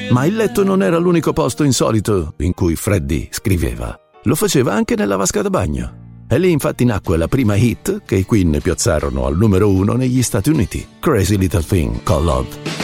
Ma il letto non era l'unico posto insolito in cui Freddie scriveva. Lo faceva anche nella vasca da bagno. E lì infatti nacque la prima hit che i Queen piazzarono al numero 1 negli Stati Uniti, Crazy Little Thing Called Love.